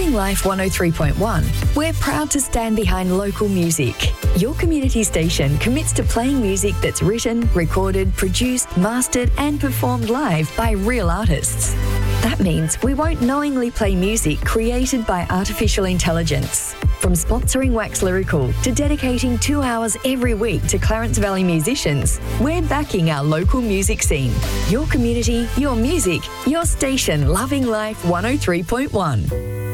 Loving Life 103.1, we're proud to stand behind local music. Your community station commits to playing music that's written, recorded, produced, mastered and performed live by real artists. That means we won't knowingly play music created by artificial intelligence. From sponsoring Wax Lyrical to dedicating 2 hours every week to Clarence Valley musicians, we're backing our local music scene. Your community, your music, your station, Loving Life 103.1.